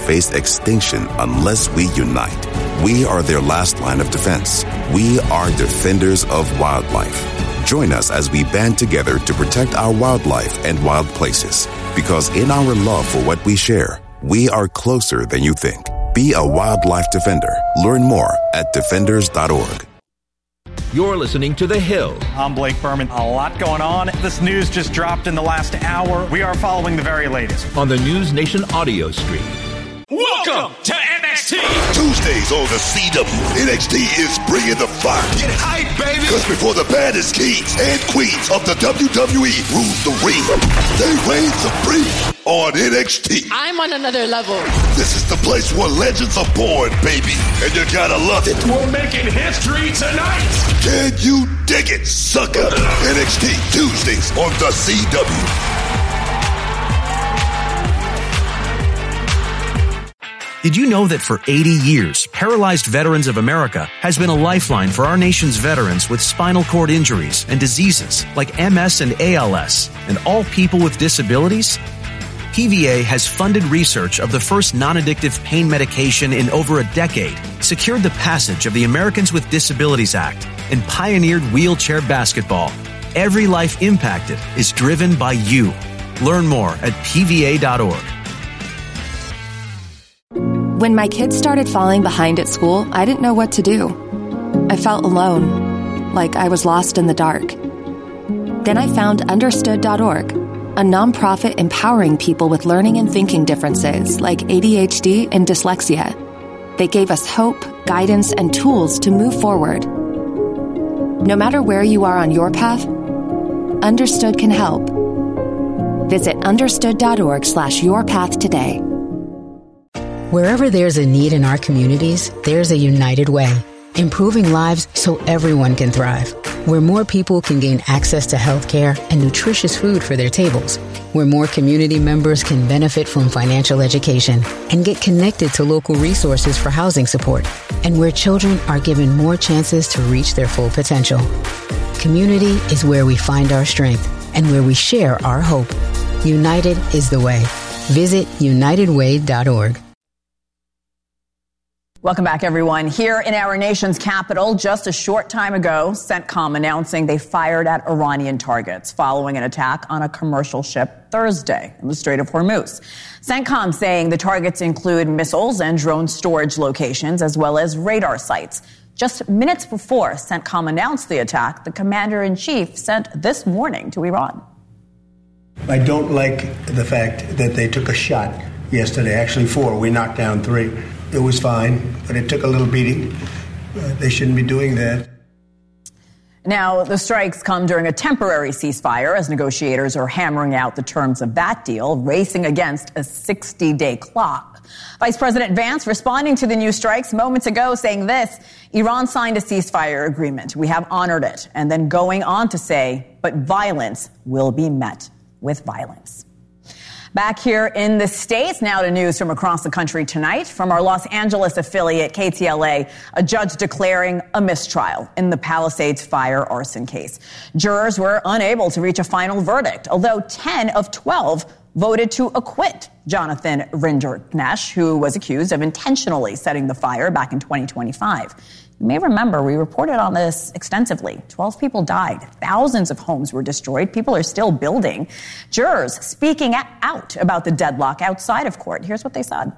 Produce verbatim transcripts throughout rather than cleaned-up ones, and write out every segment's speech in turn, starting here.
face extinction unless we unite. We are their last line of defense. We are defenders of wildlife. Join us as we band together to protect our wildlife and wild places. Because in our love for what we share, we are closer than you think. Be a wildlife defender. Learn more at defenders dot org. You're listening to The Hill. I'm Blake Berman. A lot going on. This news just dropped in the last hour. We are following the very latest on the News Nation audio stream. Welcome to N X T. Tuesdays on the C W. N X T is bringing the fire. Get hype, baby. Because before the baddest kings and queens of the W W E rule the ring, they reign supreme on N X T. I'm on another level. This is the place where legends are born, baby. And you gotta love it. We're making history tonight. Can you dig it, sucker? N X T Tuesdays on the C W. Did you know that for eighty years, Paralyzed Veterans of America has been a lifeline for our nation's veterans with spinal cord injuries and diseases like M S and A L S, and all people with disabilities? P V A has funded research of the first non-addictive pain medication in over a decade, secured the passage of the Americans with Disabilities Act, and pioneered wheelchair basketball. Every life impacted is driven by you. Learn more at P V A dot org. When my kids started falling behind at school, I didn't know what to do. I felt alone, like I was lost in the dark. Then I found understood dot org, a nonprofit empowering people with learning and thinking differences like A D H D and dyslexia. They gave us hope, guidance, and tools to move forward. No matter where you are on your path, Understood can help. Visit understood dot org slash your path today. Wherever there's a need in our communities, there's a United Way, improving lives so everyone can thrive. Where more people can gain access to health care and nutritious food for their tables. Where more community members can benefit from financial education and get connected to local resources for housing support. And where children are given more chances to reach their full potential. Community is where we find our strength and where we share our hope. United is the way. Visit united way dot org. Welcome back, everyone. Here in our nation's capital, just a short time ago, CENTCOM announcing they fired at Iranian targets following an attack on a commercial ship Thursday in the Strait of Hormuz. CENTCOM saying the targets include missiles and drone storage locations, as well as radar sites. Just minutes before CENTCOM announced the attack, the commander-in-chief sent this warning to Iran. I don't like the fact that they took a shot yesterday, actually four. We knocked down three. It was fine, but it took a little beating. Uh, they shouldn't be doing that. Now, the strikes come during a temporary ceasefire as negotiators are hammering out the terms of that deal, racing against a sixty-day clock. Vice President Vance responding to the new strikes moments ago saying this: Iran signed a ceasefire agreement. We have honored it. And then going on to say, but violence will be met with violence. Back here in the States, now to news from across the country tonight. From our Los Angeles affiliate, K T L A, a judge declaring a mistrial in the Palisades fire arson case. Jurors were unable to reach a final verdict, although ten of twelve voted to acquit Jonathan Rinderknecht, who was accused of intentionally setting the fire back in twenty twenty-five. You may remember we reported on this extensively. twelve people died. Thousands of homes were destroyed. People are still building. Jurors speaking out about the deadlock outside of court. Here's what they said.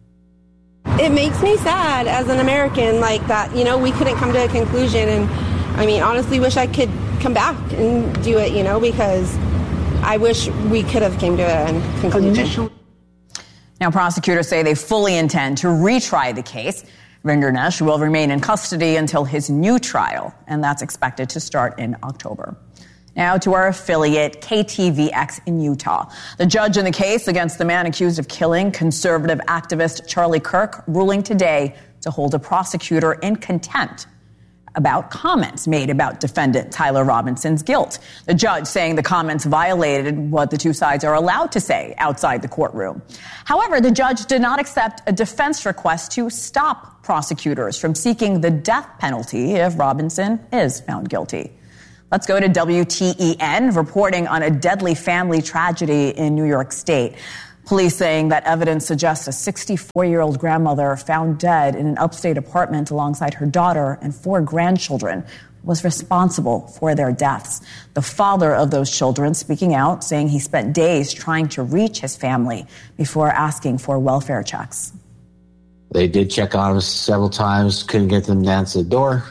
It makes me sad as an American, like that, you know, we couldn't come to a conclusion. And I mean, honestly, wish I could come back and do it, you know, because I wish we could have came to a conclusion. Now, prosecutors say they fully intend to retry the case. Rinderknecht will remain in custody until his new trial, and that's expected to start in October. Now to our affiliate, K T V X in Utah. The judge in the case against the man accused of killing conservative activist Charlie Kirk ruling today to hold a prosecutor in contempt about comments made about defendant Tyler Robinson's guilt. The judge saying the comments violated what the two sides are allowed to say outside the courtroom. However, the judge did not accept a defense request to stop prosecutors from seeking the death penalty if Robinson is found guilty. Let's go to W T E N, reporting on a deadly family tragedy in New York State. Police saying that evidence suggests a sixty-four-year-old grandmother found dead in an upstate apartment alongside her daughter and four grandchildren was responsible for their deaths. The father of those children speaking out, saying he spent days trying to reach his family before asking for welfare checks. They did check on us several times, couldn't get them to answer the door.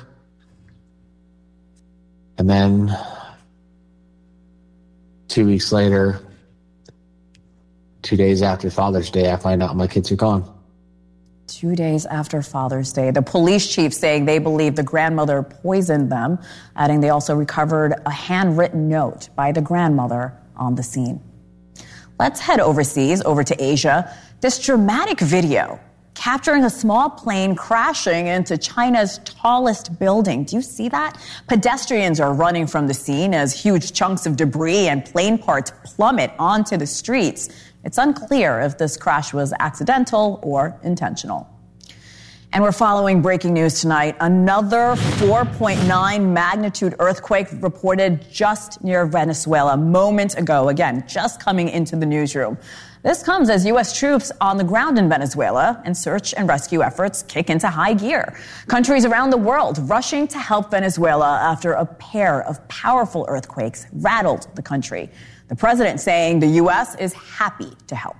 And then two weeks later, two days after Father's Day, I find out my kids are gone. Two days after Father's Day, the police chief saying they believe the grandmother poisoned them, adding they also recovered a handwritten note by the grandmother on the scene. Let's head overseas, over to Asia. This dramatic video capturing a small plane crashing into China's tallest building. Do you see that? Pedestrians are running from the scene as huge chunks of debris and plane parts plummet onto the streets. It's unclear if this crash was accidental or intentional. And we're following breaking news tonight. Another four point nine magnitude earthquake reported just near Venezuela moments ago. Again, just coming into the newsroom. This comes as U S troops on the ground in Venezuela and search and rescue efforts kick into high gear. Countries around the world rushing to help Venezuela after a pair of powerful earthquakes rattled the country. The president saying the U S is happy to help.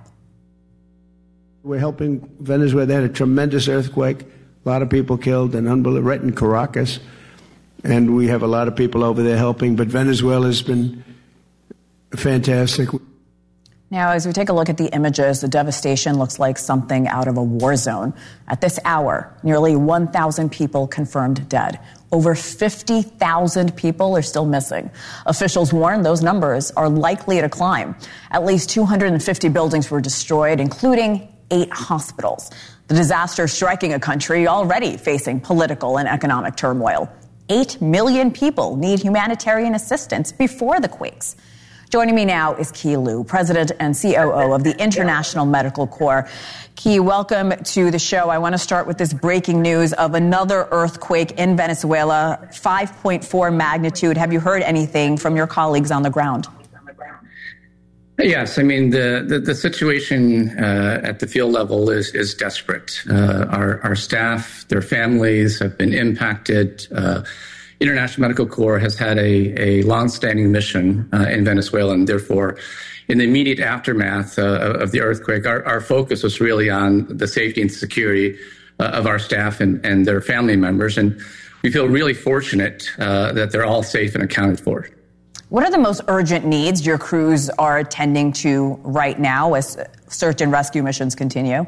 We're helping Venezuela. They had a tremendous earthquake, a lot of people killed, and unbelievable, right in Caracas. And we have a lot of people over there helping, but Venezuela has been fantastic. Now, as we take a look at the images, the devastation looks like something out of a war zone. At this hour, nearly one thousand people confirmed dead. Over fifty thousand people are still missing. Officials warn those numbers are likely to climb. At least two hundred fifty buildings were destroyed, including eight hospitals. The disaster striking a country already facing political and economic turmoil. Eight million people need humanitarian assistance before the quakes. Joining me now is Kee Liu, President and C O O of the International Medical Corps. Kee, welcome to the show. I want to start with this breaking news of another earthquake in Venezuela, five point four magnitude. Have you heard anything from your colleagues on the ground? Yes, I mean, the, the, the situation uh, at the field level is, is desperate. Uh, our, our staff, their families have been impacted. Uh, International Medical Corps has had a, a longstanding mission uh, in Venezuela, and therefore, in the immediate aftermath uh, of the earthquake, our, our focus was really on the safety and security uh, of our staff and, and their family members. And we feel really fortunate uh, that they're all safe and accounted for. What are the most urgent needs your crews are attending to right now as search and rescue missions continue?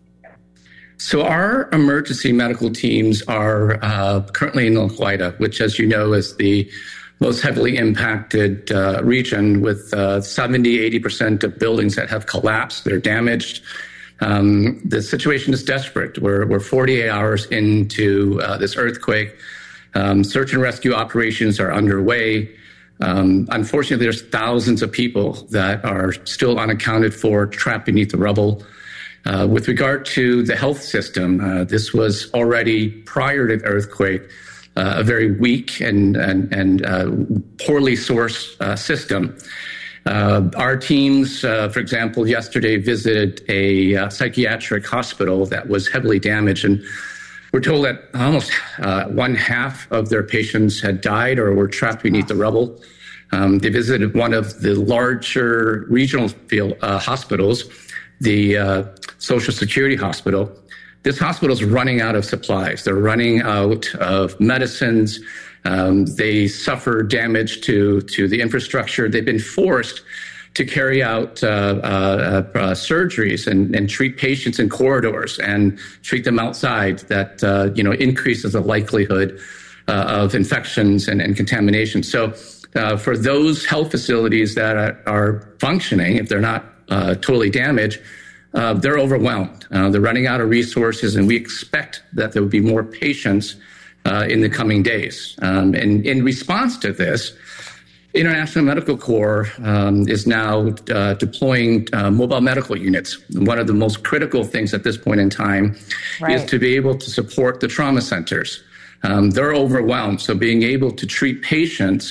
So our emergency medical teams are uh, currently in La Guaira, which, as you know, is the most heavily impacted uh, region with uh, seventy, eighty percent of buildings that have collapsed, they're damaged. Um, the situation is desperate. We're, we're forty-eight hours into uh, this earthquake. Um, search and rescue operations are underway. Um, unfortunately, there's thousands of people that are still unaccounted for, trapped beneath the rubble. Uh, with regard to the health system, uh, this was already prior to the earthquake, uh, a very weak and, and, and uh, poorly sourced uh, system. Uh, our teams, uh, for example, yesterday visited a uh, psychiatric hospital that was heavily damaged, and we're told that almost uh, one half of their patients had died or were trapped beneath the rubble. Um, they visited one of the larger regional field, uh, hospitals, the uh, Social Security Hospital. This hospital is running out of supplies. They're running out of medicines. Um, they suffer damage to, to the infrastructure. They've been forced to carry out uh, uh, uh, surgeries and, and treat patients in corridors and treat them outside. That uh, you know increases the likelihood uh, of infections and, and contamination. So uh, for those health facilities that are, are functioning, if they're not uh, totally damaged, uh, they're overwhelmed. Uh, they're running out of resources, and we expect that there will be more patients uh, in the coming days. Um, and in response to this, International Medical Corps um, is now uh, deploying uh, mobile medical units. One of the most critical things at this point in time right. is to be able to support the trauma centers. Um, they're overwhelmed, so being able to treat patients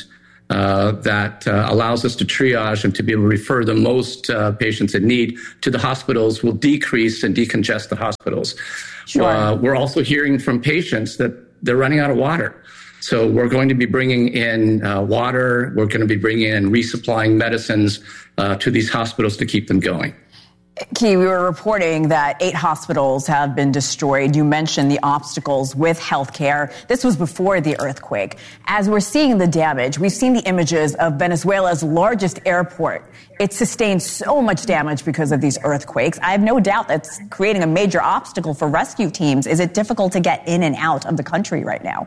uh, that uh, allows us to triage and to be able to refer the most uh, patients in need to the hospitals will decrease and decongest the hospitals. Sure. Uh, we're also hearing from patients that they're running out of water. So we're going to be bringing in uh, water. We're going to be bringing in resupplying medicines uh, to these hospitals to keep them going. Key, we were reporting that eight hospitals have been destroyed. You mentioned the obstacles with healthcare. This was before the earthquake. As we're seeing the damage, we've seen the images of Venezuela's largest airport. It sustained so much damage because of these earthquakes. I have no doubt that's creating a major obstacle for rescue teams. Is it difficult to get in and out of the country right now?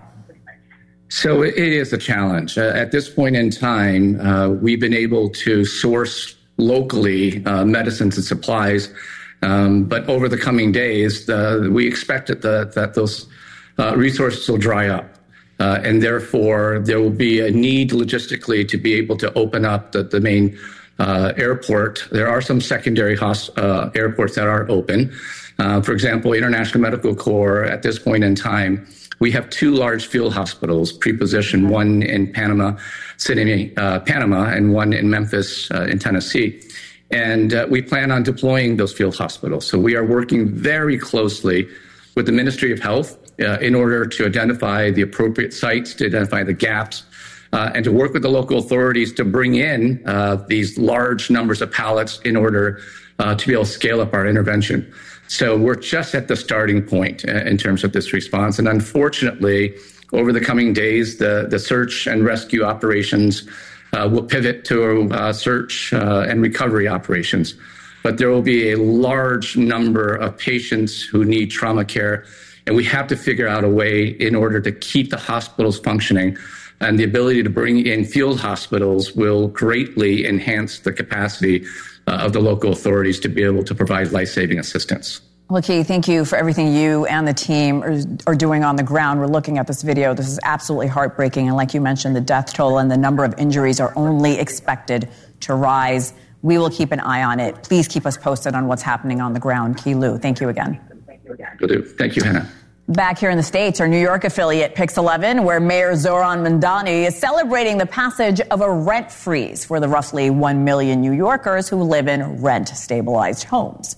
So it is a challenge. Uh, at this point in time, uh, we've been able to source locally uh, medicines and supplies. Um, but over the coming days, uh, we expect that, the, that those uh, resources will dry up. Uh, and therefore, there will be a need logistically to be able to open up the, the main uh, airport. There are some secondary host, uh, airports that are open. Uh, for example, International Medical Corps, at this point in time, we have two large field hospitals pre-positioned, one in Panama City, uh, Panama, and one in Memphis, uh, in Tennessee. And uh, we plan on deploying those field hospitals. So we are working very closely with the Ministry of Health uh, in order to identify the appropriate sites, to identify the gaps, uh, and to work with the local authorities to bring in uh, these large numbers of pallets in order uh, to be able to scale up our intervention. So we're just at the starting point uh, in terms of this response. And unfortunately, over the coming days, the, the search and rescue operations uh, will pivot to uh, search uh, and recovery operations. But there will be a large number of patients who need trauma care. And we have to figure out a way in order to keep the hospitals functioning. And the ability to bring in field hospitals will greatly enhance the capacity uh, of the local authorities to be able to provide life-saving assistance. Well, Key, thank you for everything you and the team are, are doing on the ground. We're looking at this video. This is absolutely heartbreaking. And like you mentioned, the death toll and the number of injuries are only expected to rise. We will keep an eye on it. Please keep us posted on what's happening on the ground. Key Liu, thank you again. Will do. Thank you, Hannah. Back here in the States, our New York affiliate, Pix eleven, where Mayor Zohran Mamdani is celebrating the passage of a rent freeze for the roughly one million New Yorkers who live in rent-stabilized homes.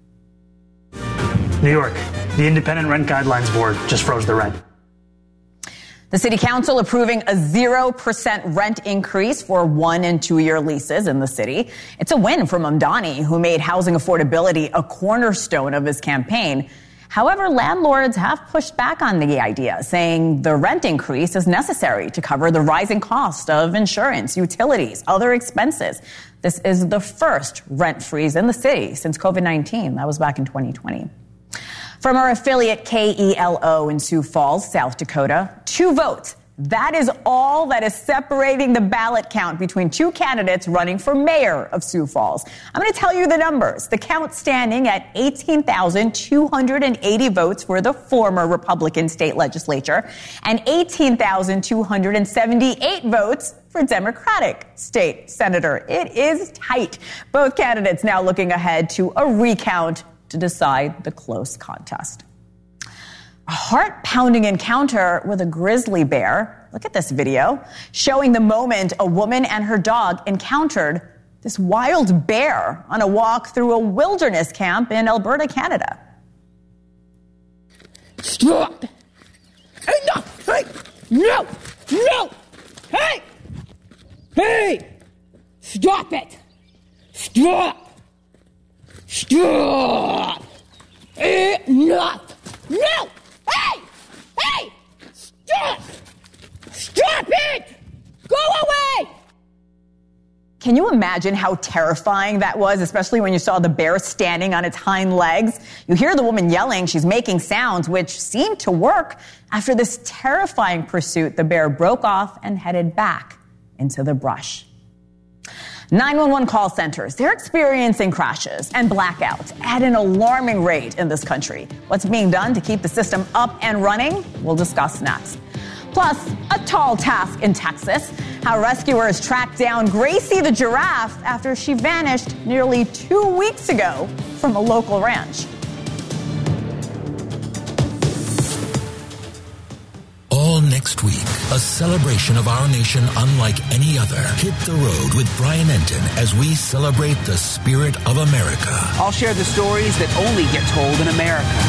New York, the Independent Rent Guidelines Board just froze the rent. The city council approving a zero percent rent increase for one and two year leases in the city. It's a win for Mamdani, who made housing affordability a cornerstone of his campaign. However, landlords have pushed back on the idea, saying the rent increase is necessary to cover the rising cost of insurance, utilities, other expenses. This is the first rent freeze in the city since COVID nineteen. That was back in twenty twenty. From our affiliate K E L O in Sioux Falls, South Dakota, two votes. That is all that is separating the ballot count between two candidates running for mayor of Sioux Falls. I'm going to tell you the numbers. The count standing at eighteen thousand two hundred eighty votes for the former Republican state legislature and eighteen thousand two hundred seventy-eight votes for Democratic state senator. It is tight. Both candidates now looking ahead to a recount to decide the close contest. A heart-pounding encounter with a grizzly bear. Look at this video showing the moment a woman and her dog encountered this wild bear on a walk through a wilderness camp in Alberta, Canada. Stop! Hey, no! Hey! No! No! Hey! Hey! Stop it! Stop! Stop! Enough! No! Hey! Hey! Stop! Stop it! Go away! Can you imagine how terrifying that was, especially when you saw the bear standing on its hind legs? You hear the woman yelling. She's making sounds, which seemed to work. After this terrifying pursuit, the bear broke off and headed back into the brush. nine one one call centers, they're experiencing crashes and blackouts at an alarming rate in this country. What's being done to keep the system up and running? We'll discuss next. Plus, a tall task in Texas, how rescuers tracked down Gracie the giraffe after she vanished nearly two weeks ago from a local ranch. All next Next week, a celebration of our nation unlike any other. Hit the road with Brian Enton as we celebrate the spirit of America. I'll share the stories that only get told in America.